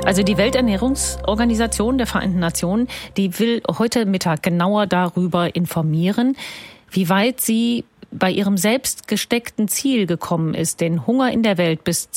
Also die Welternährungsorganisation der Vereinten Nationen, die will heute Mittag genauer darüber informieren, wie weit sie bei ihrem selbst gesteckten Ziel gekommen ist, den Hunger in der Welt bis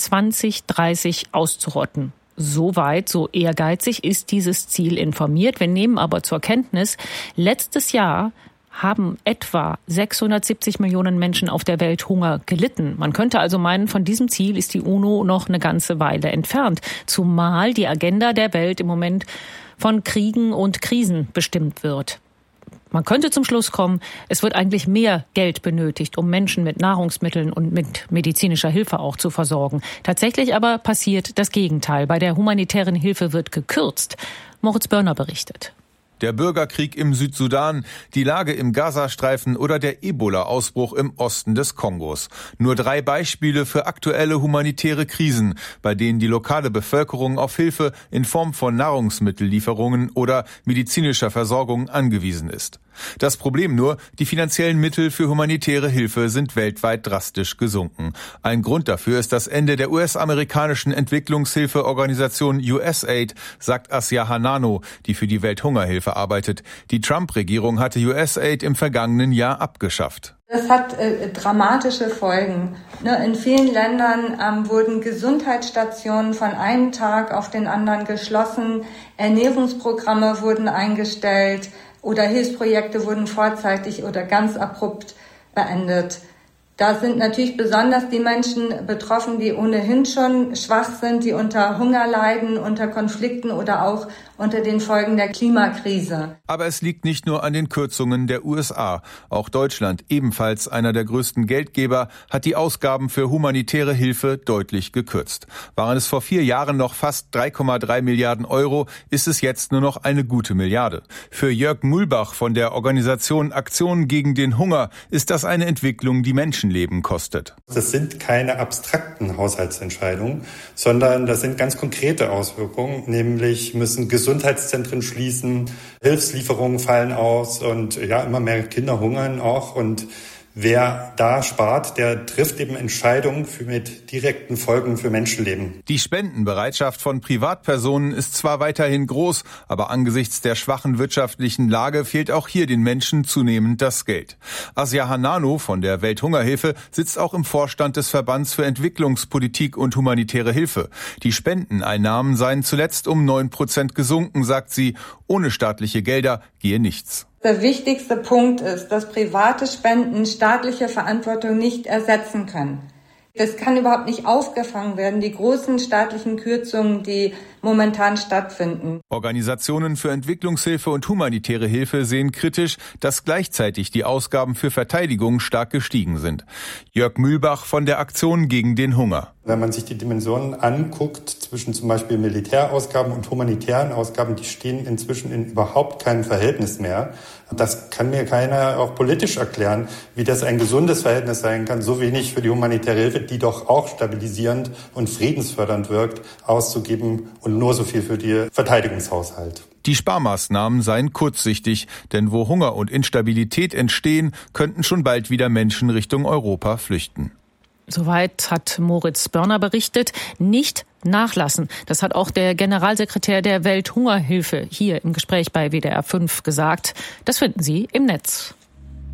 2030 auszurotten. So weit, so ehrgeizig ist dieses Ziel informiert. Wir nehmen aber zur Kenntnis, letztes Jahr haben etwa 670 Millionen Menschen auf der Welt Hunger gelitten. Man könnte also meinen, von diesem Ziel ist die UNO noch eine ganze Weile entfernt. Zumal die Agenda der Welt im Moment von Kriegen und Krisen bestimmt wird. Man könnte zum Schluss kommen, es wird eigentlich mehr Geld benötigt, um Menschen mit Nahrungsmitteln und mit medizinischer Hilfe auch zu versorgen. Tatsächlich aber passiert das Gegenteil. Bei der humanitären Hilfe wird gekürzt. Moritz Börner berichtet. Der Bürgerkrieg im Südsudan, die Lage im Gazastreifen oder der Ebola-Ausbruch im Osten des Kongos. Nur 3 Beispiele für aktuelle humanitäre Krisen, bei denen die lokale Bevölkerung auf Hilfe in Form von Nahrungsmittellieferungen oder medizinischer Versorgung angewiesen ist. Das Problem nur, die finanziellen Mittel für humanitäre Hilfe sind weltweit drastisch gesunken. Ein Grund dafür ist das Ende der US-amerikanischen Entwicklungshilfeorganisation USAID, sagt Assia Hanano, die für die Welthungerhilfe arbeitet. Die Trump-Regierung hatte USAID im vergangenen Jahr abgeschafft. Das hat dramatische Folgen. In vielen Ländern wurden Gesundheitsstationen von einem Tag auf den anderen geschlossen, Ernährungsprogramme wurden eingestellt oder Hilfsprojekte wurden vorzeitig oder ganz abrupt beendet. Da sind natürlich besonders die Menschen betroffen, die ohnehin schon schwach sind, die unter Hunger leiden, unter Konflikten oder auch unter den Folgen der Klimakrise. Aber es liegt nicht nur an den Kürzungen der USA. Auch Deutschland, ebenfalls einer der größten Geldgeber, hat die Ausgaben für humanitäre Hilfe deutlich gekürzt. Waren es vor 4 Jahren noch fast 3,3 Milliarden Euro, ist es jetzt nur noch eine gute Milliarde. Für Jörg Mühlbach von der Organisation Aktion gegen den Hunger ist das eine Entwicklung, die Menschenleben kostet. Das sind keine abstrakten Haushaltsentscheidungen, sondern das sind ganz konkrete Auswirkungen, nämlich müssen Gesundheitszentren schließen, Hilfslieferungen fallen aus und immer mehr Kinder hungern auch. Und wer da spart, der trifft eben Entscheidungen mit direkten Folgen für Menschenleben. Die Spendenbereitschaft von Privatpersonen ist zwar weiterhin groß, aber angesichts der schwachen wirtschaftlichen Lage fehlt auch hier den Menschen zunehmend das Geld. Assia Hanano von der Welthungerhilfe sitzt auch im Vorstand des Verbands für Entwicklungspolitik und humanitäre Hilfe. Die Spendeneinnahmen seien zuletzt um 9% gesunken, sagt sie. Ohne staatliche Gelder gehe nichts. Der wichtigste Punkt ist, dass private Spenden staatliche Verantwortung nicht ersetzen können. Das kann überhaupt nicht aufgefangen werden, die großen staatlichen Kürzungen, die momentan stattfinden. Organisationen für Entwicklungshilfe und humanitäre Hilfe sehen kritisch, dass gleichzeitig die Ausgaben für Verteidigung stark gestiegen sind. Jörg Mühlbach von der Aktion gegen den Hunger. Wenn man sich die Dimensionen anguckt zwischen zum Beispiel Militärausgaben und humanitären Ausgaben, die stehen inzwischen in überhaupt keinem Verhältnis mehr. Das kann mir keiner auch politisch erklären, wie das ein gesundes Verhältnis sein kann, so wenig für die humanitäre Hilfe, die doch auch stabilisierend und friedensfördernd wirkt, auszugeben und nur so viel für die Verteidigungshaushalt. Die Sparmaßnahmen seien kurzsichtig, denn wo Hunger und Instabilität entstehen, könnten schon bald wieder Menschen Richtung Europa flüchten. Soweit hat Moritz Börner berichtet. Nicht nachlassen. Das hat auch der Generalsekretär der Welthungerhilfe hier im Gespräch bei WDR 5 gesagt. Das finden Sie im Netz.